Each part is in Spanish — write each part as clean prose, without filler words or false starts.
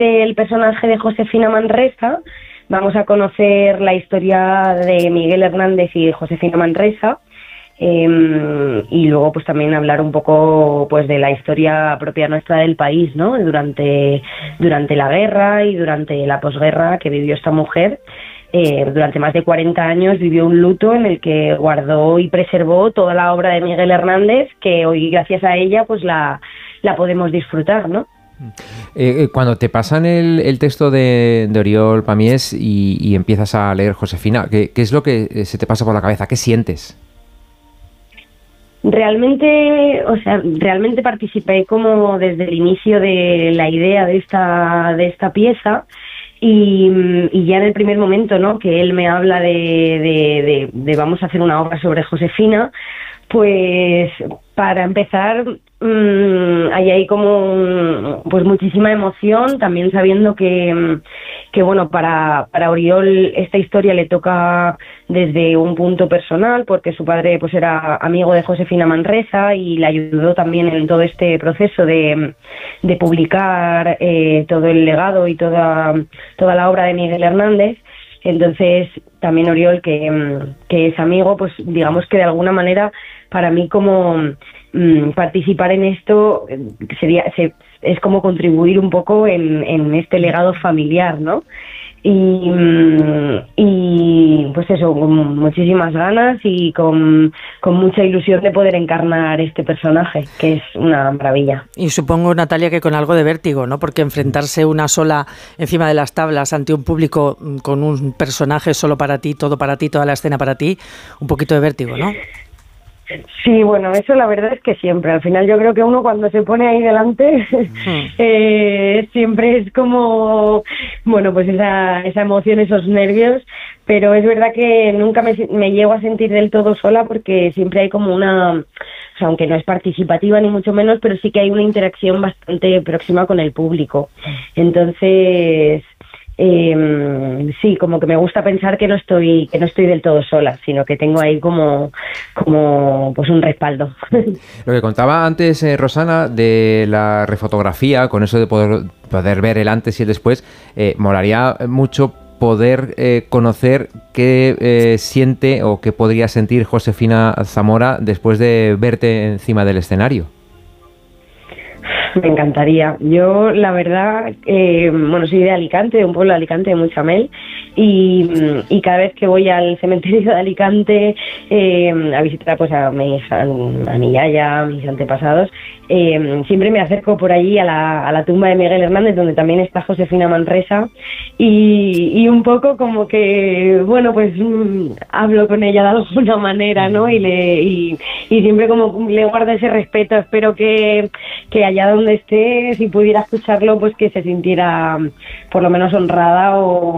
del personaje de Josefina Manresa, vamos a conocer la historia de Miguel Hernández y Josefina Manresa, y luego pues también hablar un poco pues de la historia propia nuestra del país, ¿no? Durante la guerra y durante la posguerra que vivió esta mujer. Durante más de 40 años vivió un luto en el que guardó y preservó toda la obra de Miguel Hernández, que hoy gracias a ella pues la podemos disfrutar, ¿no? Cuando te pasan el texto de Oriol Pamiés y empiezas a leer Josefina, ¿qué es lo que se te pasa por la cabeza? ¿Qué sientes? Realmente participé como desde el inicio de la idea de esta pieza. Y ya en el primer momento, ¿no?, que él me habla de vamos a hacer una obra sobre Josefina, pues para empezar hay como pues muchísima emoción, también sabiendo que bueno, para Oriol esta historia le toca desde un punto personal, porque su padre pues era amigo de Josefina Manresa y le ayudó también en todo este proceso de publicar todo el legado y toda la obra de Miguel Hernández. Entonces también Oriol, que es amigo, pues digamos que de alguna manera para mí como participar en esto es como contribuir un poco en este legado familiar, ¿no? Y pues eso, con muchísimas ganas y con mucha ilusión de poder encarnar este personaje, que es una maravilla. Y supongo, Natalia, que con algo de vértigo, ¿no? Porque enfrentarse una sola encima de las tablas ante un público con un personaje solo para ti, toda la escena para ti, un poquito de vértigo, ¿no? Sí, bueno, eso la verdad es que siempre. Al final yo creo que uno cuando se pone ahí delante siempre es como, bueno, pues esa emoción, esos nervios, pero es verdad que nunca me llego a sentir del todo sola porque siempre hay como una, o sea, aunque no es participativa ni mucho menos, pero sí que hay una interacción bastante próxima con el público. Entonces sí, como que me gusta pensar que no estoy del todo sola, sino que tengo ahí como pues un respaldo. Lo que contaba antes Rosana de la refotografía, con eso de poder ver el antes y el después, molaría mucho poder conocer qué siente o qué podría sentir Josefina Zamora después de verte encima del escenario. Me encantaría. Yo, la verdad, bueno, soy de Alicante, de un pueblo de Alicante, de Mutxamel, y cada vez que voy al cementerio de Alicante a visitar pues a mi yaya, a mis antepasados, siempre me acerco por allí a la tumba de Miguel Hernández, donde también está Josefina Manresa, y un poco como que, bueno, pues hablo con ella de alguna manera, ¿no? Y siempre como le guardo ese respeto. Espero que allá donde esté, si pudiera escucharlo, pues que se sintiera por lo menos honrada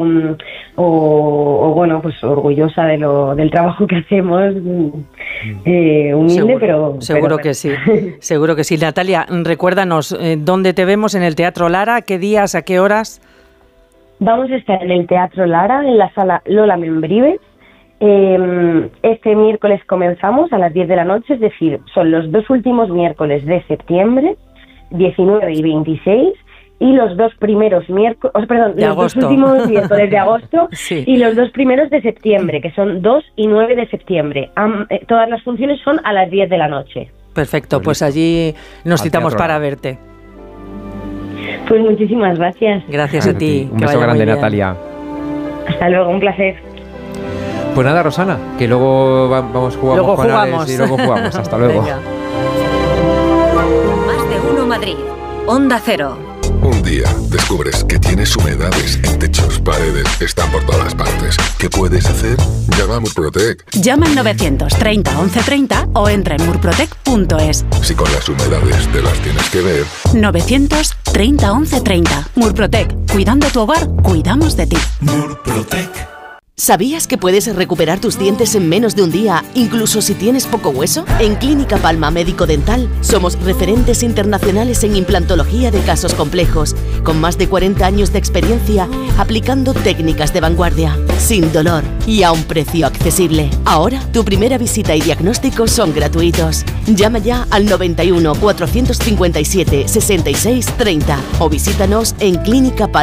o bueno, pues orgullosa del trabajo que hacemos, humilde, seguro que sí, seguro que sí. Natalia, recuérdanos dónde te vemos en el Teatro Lara, qué días, a qué horas. Vamos a estar en el Teatro Lara, en la sala Lola Membrives. Este miércoles comenzamos a las 10 de la noche, es decir, son los 2 últimos miércoles de septiembre, 19 y 26, y los 2 primeros miércoles, los 2 últimos miércoles de agosto sí. Y los 2 primeros de septiembre, que son 2 y 9 de septiembre. Todas las funciones son a las 10 de la noche. Perfecto, pues allí nos citamos para verte. Pues muchísimas gracias. Gracias a ti. Un beso grande, Natalia. Hasta luego, un placer. Pues nada, Rosana, que luego jugamos. Y luego jugamos. Hasta luego. Venga. Más de uno Madrid. Onda Cero. Un día descubres que tienes humedades en techos, paredes, están por todas partes. ¿Qué puedes hacer? Llama a Murprotec. Llama al 930 1130 o entra en murprotec.es. Si con las humedades te las tienes que ver. 930 1130. Murprotec. Cuidando tu hogar, cuidamos de ti. Murprotec. ¿Sabías que puedes recuperar tus dientes en menos de un día, incluso si tienes poco hueso? En Clínica Palma Médico Dental somos referentes internacionales en implantología de casos complejos. Con más de 40 años de experiencia, aplicando técnicas de vanguardia, sin dolor y a un precio accesible. Ahora, tu primera visita y diagnóstico son gratuitos. Llama ya al 91 457 66 30 o visítanos en Clínica Palma